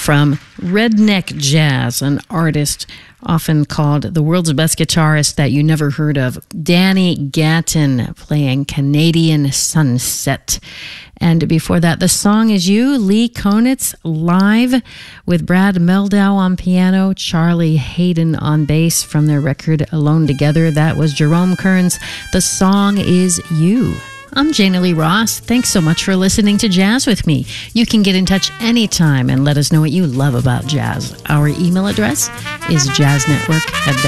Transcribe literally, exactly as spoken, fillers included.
from Redneck Jazz, an artist often called the world's best guitarist that you never heard of, Danny Gatton, playing Canadian Sunset. And before that, The Song Is You, Lee Konitz live with Brad Meldau on piano, Charlie Hayden on bass from their record Alone Together. That was Jerome Kern's The Song Is You. I'm Jana Lee Ross. Thanks so much for listening to Jazz with me. You can get in touch anytime and let us know what you love about jazz. Our email address is jazznetwork at